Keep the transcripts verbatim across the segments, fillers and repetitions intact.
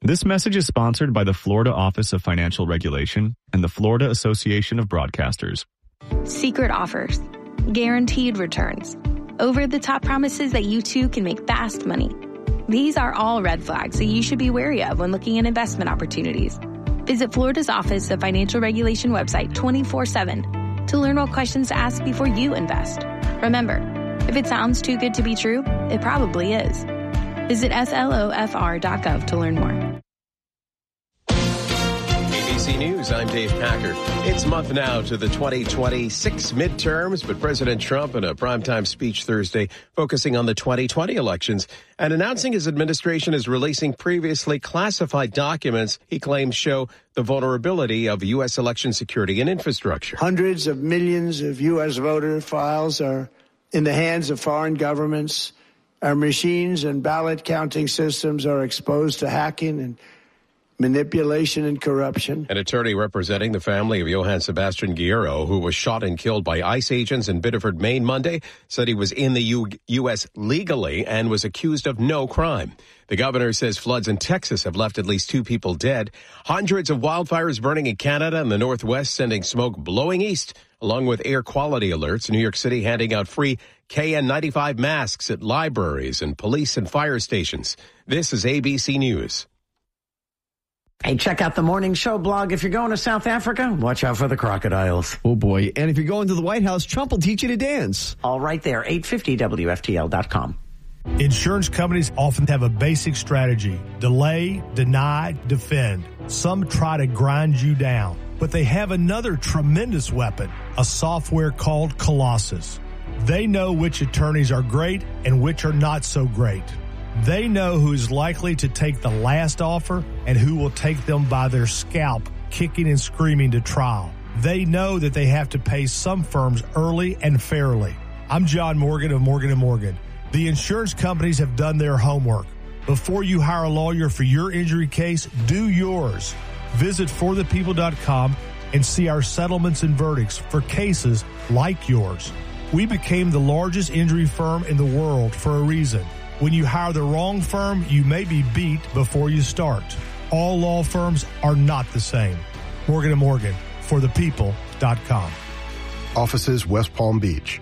This message is sponsored by the Florida Office of Financial Regulation and the Florida Association of Broadcasters. Secret offers, guaranteed returns, over-the-top promises that you too can make fast money. These are all red flags that you should be wary of when looking at investment opportunities. Visit Florida's Office of Financial Regulation website twenty-four seven to learn what questions to ask before you invest. Remember, if it sounds too good to be true, it probably is. Visit S L O F R dot gov to learn more. A B C News, I'm Dave Packer. It's a month now to the twenty twenty-six midterms, but President Trump in a primetime speech Thursday focusing on the twenty twenty elections and announcing his administration is releasing previously classified documents he claims show the vulnerability of U S election security and infrastructure. Hundreds of millions of U S voter files are in the hands of foreign governments. Our machines and ballot counting systems are exposed to hacking and manipulation and corruption. An attorney representing the family of Johann Sebastian Guerrero, who was shot and killed by ICE agents in Biddeford, Maine Monday, said he was in the U- U.S. legally and was accused of no crime. The governor says floods in Texas have left at least two people dead. Hundreds of wildfires burning in Canada and the Northwest, sending smoke blowing east, along with air quality alerts. New York City handing out free K N ninety-five masks at libraries and police and fire stations. This is A B C News. Hey, check out the Morning Show blog. If you're going to South Africa, watch out for the crocodiles. Oh, boy. And if you're going to the White House, Trump will teach you to dance. All right there, eight fifty W F T L dot com. Insurance companies often have a basic strategy: delay, deny, defend. Some try to grind you down, but they have another tremendous weapon, a software called Colossus. They know which attorneys are great and which are not so great. They know who's likely to take the last offer and who will take them by their scalp, kicking and screaming to trial. They know that they have to pay some firms early and fairly. I'm John Morgan of Morgan and Morgan. The insurance companies have done their homework. Before you hire a lawyer for your injury case, do yours. Visit for the people dot com and see our settlements and verdicts for cases like yours. We became the largest injury firm in the world for a reason. When you hire the wrong firm, you may be beat before you start. All law firms are not the same. Morgan and Morgan, for the people dot com. Offices, West Palm Beach.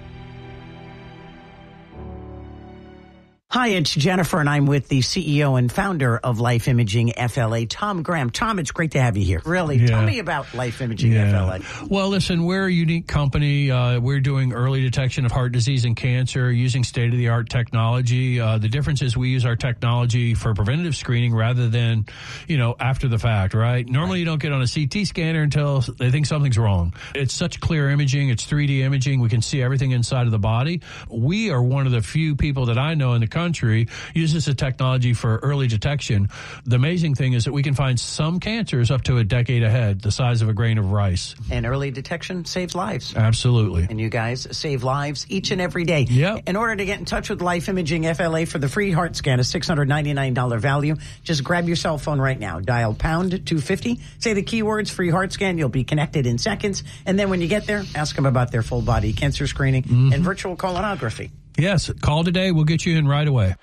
Hi, it's Jennifer, and I'm with the C E O and founder of Life Imaging F L A, Tom Graham. Tom, it's great to have you here. Really, yeah. Tell me about Life Imaging yeah. F L A. Well, listen, we're a unique company. Uh, we're doing early detection of heart disease and cancer using state-of-the-art technology. Uh, the difference is we use our technology for preventative screening rather than, you know, after the fact, right? Normally, right. You don't get on a C T scanner until they think something's wrong. It's such clear imaging. It's three D imaging. We can see everything inside of the body. We are one of the few people that I know in the country country uses the technology for early detection. The amazing thing is that we can find some cancers up to a decade ahead, the size of a grain of rice. And early detection saves lives. Absolutely. And you guys save lives each and every day. Yep. In order to get in touch with Life Imaging F L A for the free heart scan, a six hundred ninety-nine dollars value, just grab your cell phone right now. Dial pound two fifty. Say the keywords free heart scan. You'll be connected in seconds. And then when you get there, ask them about their full body cancer screening mm-hmm. and virtual colonography. Yes, call today. We'll get you in right away.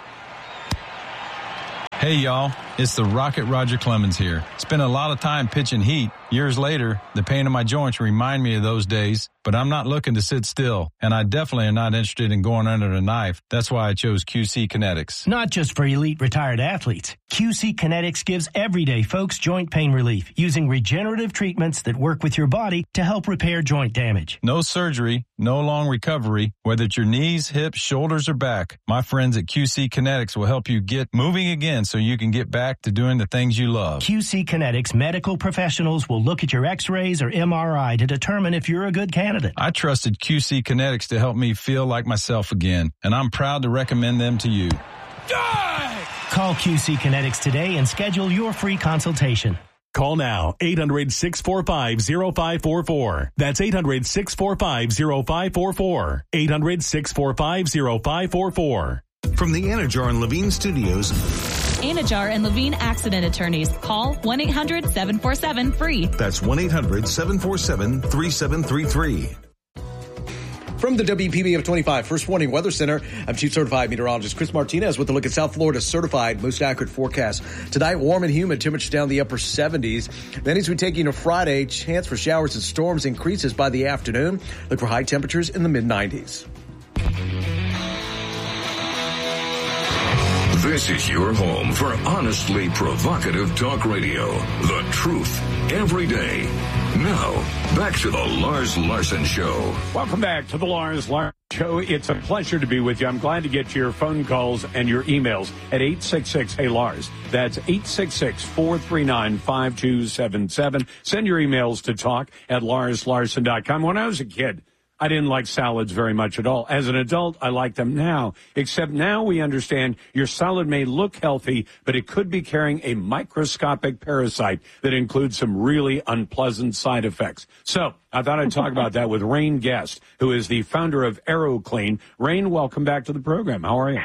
Hey, y'all. It's the Rocket Roger Clemens here. Spent a lot of time pitching heat. Years later, the pain in my joints remind me of those days, but I'm not looking to sit still, and I definitely am not interested in going under the knife. That's why I chose Q C Kinetics. Not just for elite retired athletes. Q C Kinetics gives everyday folks joint pain relief using regenerative treatments that work with your body to help repair joint damage. No surgery, no long recovery, whether it's your knees, hips, shoulders, or back. My friends at Q C Kinetics will help you get moving again so you can get back to doing the things you love. Q C Kinetics medical professionals will look at your x-rays or M R I to determine if you're a good candidate. I trusted Q C Kinetics to help me feel like myself again, and I'm proud to recommend them to you. Die! Call Q C Kinetics today and schedule your free consultation. Call now, eight hundred, six four five, zero five four four. That's eight hundred, six four five, zero five four four. eight hundred, six four five, zero five four four. From the Anajar and Levine Studios. Anajar and Levine Accident Attorneys. Call one eight hundred, seven four seven, F R E E. That's one eight hundred, seven four seven, three seven three three. From the W P B F twenty-five First Warning Weather Center, I'm Chief Certified Meteorologist Chris Martinez with a look at South Florida's certified most accurate forecast. Tonight, warm and humid, temperatures down the upper seventies. Then as we take into Friday, chance for showers and storms increases by the afternoon. Look for high temperatures in the mid nineties. This is your home for honestly provocative talk radio. The truth every day. Now, back to the Lars Larson Show. Welcome back to the Lars Larson Show. It's a pleasure to be with you. I'm glad to get your phone calls and your emails at eight six six, hey Lars. That's eight six six, four three nine, five two seven seven. Send your emails to talk at lars larson dot com. When I was a kid, I didn't like salads very much at all. As an adult, I like them now, except now we understand your salad may look healthy, but it could be carrying a microscopic parasite that includes some really unpleasant side effects. So I thought I'd talk about that with Rain Guest, who is the founder of AeroClean. Rain, welcome back to the program. How are you?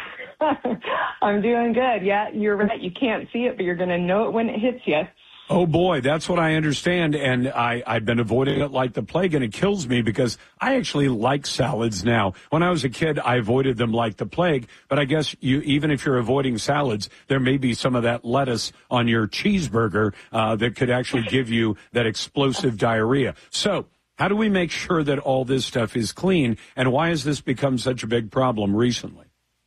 I'm doing good. Yeah, you're right. You can't see it, but you're going to know it when it hits you. Oh, boy, that's what I understand, and I, I've been avoiding it like the plague, and it kills me because I actually like salads now. When I was a kid, I avoided them like the plague, but I guess you, even if you're avoiding salads, there may be some of that lettuce on your cheeseburger uh, that could actually give you that explosive diarrhea. So how do we make sure that all this stuff is clean, and why has this become such a big problem recently?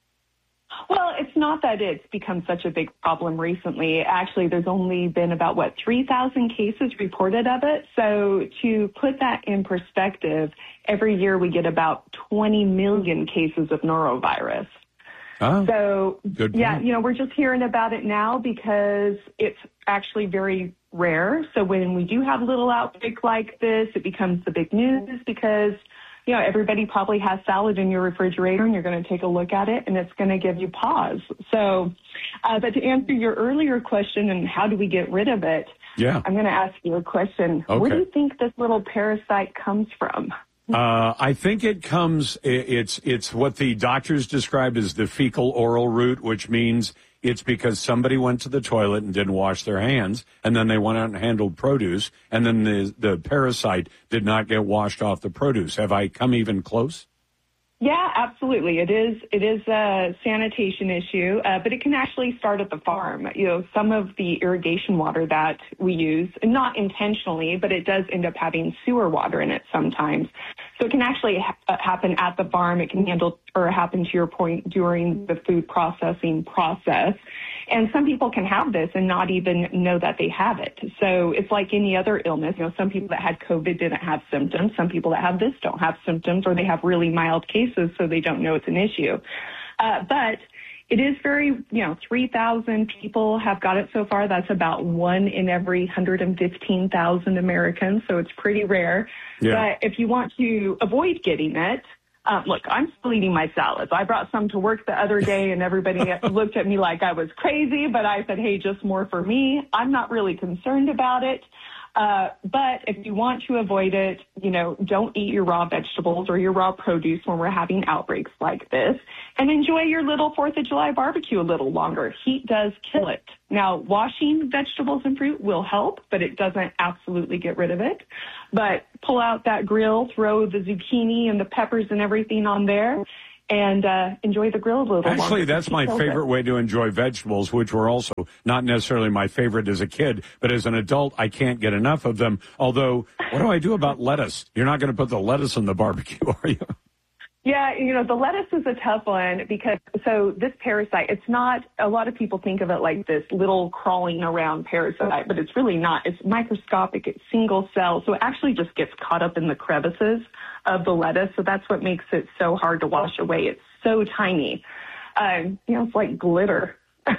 Well, it's not that it's become such a big problem recently. Actually, there's only been about, what, three thousand cases reported of it. So to put that in perspective, every year we get about twenty million cases of norovirus. Oh, so, good yeah, point. you know, we're just hearing about it now because it's actually very rare. So when we do have a little outbreak like this, it becomes the big news because you know, everybody probably has salad in your refrigerator and you're going to take a look at it and it's going to give you pause. So, uh, but to answer your earlier question and how do we get rid of it? Yeah. I'm going to ask you a question. Okay. Where do you think this little parasite comes from? Uh, I think it comes, it's, it's what the doctors described as the fecal oral route, which means it's because somebody went to the toilet and didn't wash their hands, and then they went out and handled produce, and then the, the parasite did not get washed off the produce. Have I come even close? Yeah, absolutely. It is. It is a sanitation issue, uh, but it can actually start at the farm. You know, some of the irrigation water that we use, not intentionally, but it does end up having sewer water in it sometimes. So it can actually ha- happen at the farm. It can handle or happen, to your point, during the food processing process. And some people can have this and not even know that they have it. So it's like any other illness. You know, some people that had COVID didn't have symptoms. Some people that have this don't have symptoms, or they have really mild cases, so they don't know it's an issue. Uh, but it is very, you know, three thousand people have got it so far. That's about one in every one hundred fifteen thousand Americans, so it's pretty rare. Yeah. But if you want to avoid getting it, Um, look, I'm still eating my salads. I brought some to work the other day, and everybody looked at me like I was crazy, but I said, hey, just more for me. I'm not really concerned about it. Uh, but if you want to avoid it, you know, don't eat your raw vegetables or your raw produce when we're having outbreaks like this, and enjoy your little fourth of July barbecue a little longer. Heat does kill it. Now, washing vegetables and fruit will help, but it doesn't absolutely get rid of it. But pull out that grill, throw the zucchini and the peppers and everything on there, and uh, enjoy the grill a little longer. Actually, that's my favorite way to enjoy vegetables, which were also not necessarily my favorite as a kid, but as an adult, I can't get enough of them. Although, what do I do about lettuce? You're not going to put the lettuce in the barbecue, are you? Yeah, you know, the lettuce is a tough one because, so this parasite, it's not, a lot of people think of it like this little crawling around parasite, but it's really not. It's microscopic, it's single cell, so it actually just gets caught up in the crevices of the lettuce, so that's what makes it so hard to wash away. It's so tiny. Um, you know, it's like glitter.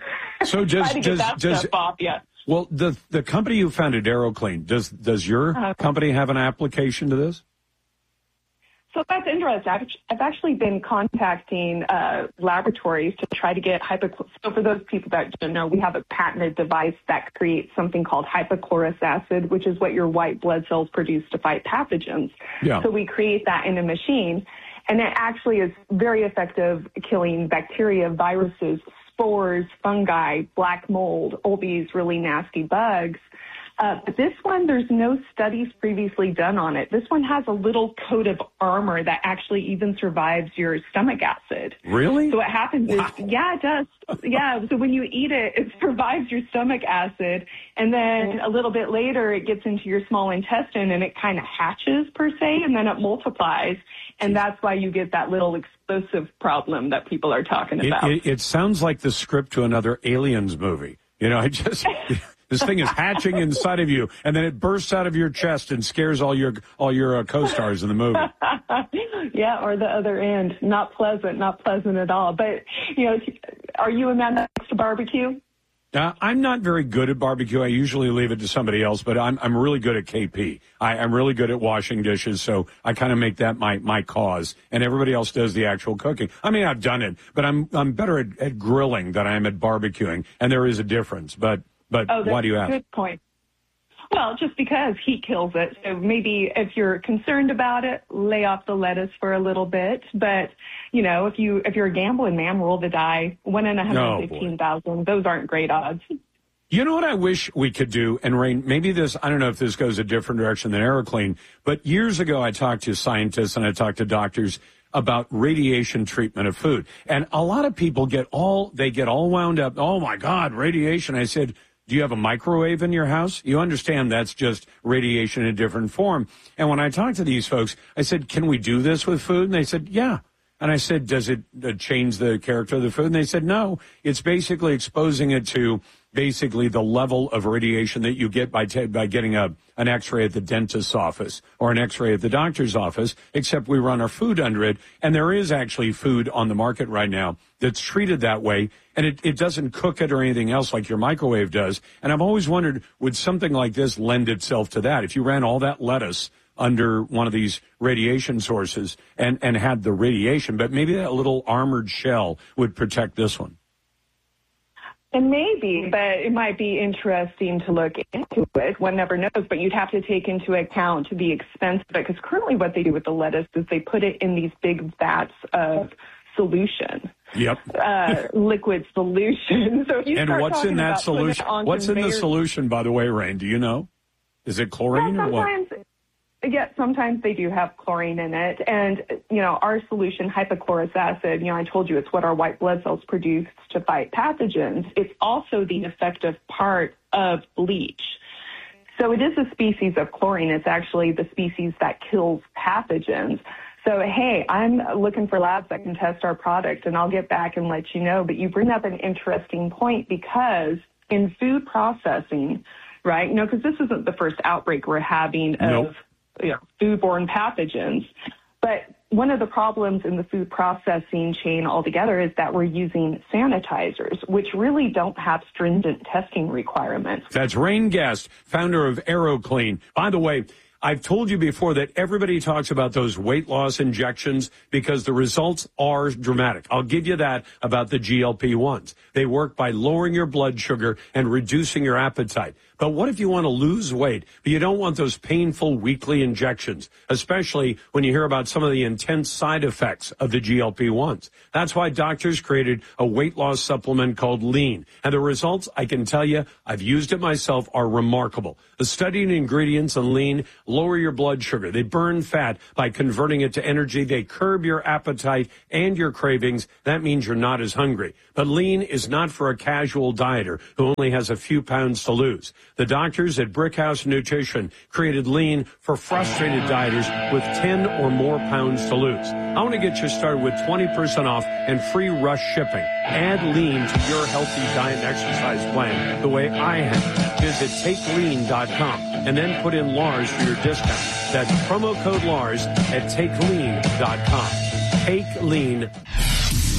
So just, Try to get just, that just, stuff off, yeah. Well, the, the company you founded, AeroClean, does, does your Uh, company have an application to this? So that's interesting. I've, I've actually been contacting uh, laboratories to try to get hypochlorous. So for those people that don't know, we have a patented device that creates something called hypochlorous acid, which is what your white blood cells produce to fight pathogens. Yeah. So we create that in a machine, and it actually is very effective killing bacteria, viruses, spores, fungi, black mold, all these really nasty bugs. Uh, but this one, there's no studies previously done on it. This one has a little coat of armor that actually even survives your stomach acid. Really? So what happens wow. is, yeah, it does. Yeah, so when you eat it, it survives your stomach acid, and then a little bit later, it gets into your small intestine, and it kind of hatches, per se, and then it multiplies, and that's why you get that little explosive problem that people are talking about. It, it, it sounds like the script to another Aliens movie. You know, I just... This thing is hatching inside of you, and then it bursts out of your chest and scares all your all your uh, co-stars in the movie. Yeah, or the other end. Not pleasant, not pleasant at all. But, you know, are you a man that likes to barbecue? Uh, I'm not very good at barbecue. I usually leave it to somebody else, but I'm I'm really good at K P. I, I'm really good at washing dishes, so I kind of make that my, my cause, and everybody else does the actual cooking. I mean, I've done it, but I'm I'm better at, at grilling than I am at barbecuing, and there is a difference, but... But oh, why do you ask? Good point. Well, just because heat kills it. So maybe if you're concerned about it, lay off the lettuce for a little bit. But, you know, if, you, if you're a gambling man, roll the die. One in one hundred fifteen thousand. Oh, those aren't great odds. You know what I wish we could do? And, Rain, maybe this, I don't know if this goes a different direction than Aeroclean, but years ago I talked to scientists and I talked to doctors about radiation treatment of food. And a lot of people get all, they get all wound up. Oh, my God, radiation. I said, do you have a microwave in your house? You understand that's just radiation in a different form. And when I talked to these folks, I said, can we do this with food? And they said, yeah. And I said, does it uh, change the character of the food? And they said, no. It's basically exposing it to basically the level of radiation that you get by t- by getting a an X-ray at the dentist's office or an X-ray at the doctor's office, except we run our food under it. And there is actually food on the market right now that's treated that way, and it, it doesn't cook it or anything else like your microwave does. And I've always wondered, would something like this lend itself to that? If you ran all that lettuce under one of these radiation sources and, and had the radiation, but maybe that little armored shell would protect this one. And maybe, but it might be interesting to look into it. One never knows, but you'd have to take into account the expense of it, because currently what they do with the lettuce is they put it in these big vats of solution. Yep. uh, liquid solution. So if you and start what's in that solution? What's in the solution, by the way, Rain? Do you know? Is it chlorine well, or what? Yeah, sometimes they do have chlorine in it. And, you know, our solution, hypochlorous acid, you know, I told you it's what our white blood cells produce to fight pathogens. It's also the effective part of bleach. So it is a species of chlorine. It's actually the species that kills pathogens. So, hey, I'm looking for labs that can test our product, and I'll get back and let you know. But you bring up an interesting point, because in food processing, right, you know, because this isn't the first outbreak we're having of nope. you know, foodborne pathogens. But one of the problems in the food processing chain altogether is that we're using sanitizers, which really don't have stringent testing requirements. That's Rain Guest, founder of Aeroclean. By the way, I've told you before that everybody talks about those weight loss injections because the results are dramatic. I'll give you that about the G L P ones. They work by lowering your blood sugar and reducing your appetite. But what if you want to lose weight, but you don't want those painful weekly injections, especially when you hear about some of the intense side effects of the G L P ones? That's why doctors created a weight loss supplement called Lean. And the results, I can tell you, I've used it myself, are remarkable. The studied ingredients in Lean lower your blood sugar. They burn fat by converting it to energy. They curb your appetite and your cravings. That means you're not as hungry. But Lean is not for a casual dieter who only has a few pounds to lose. The doctors at Brickhouse Nutrition created Lean for frustrated dieters with ten or more pounds to lose. I want to get you started with twenty percent off and free rush shipping. Add Lean to your healthy diet and exercise plan the way I have. Visit take lean dot com and then put in Lars for your discount. That's promo code Lars at take lean dot com. Take Lean.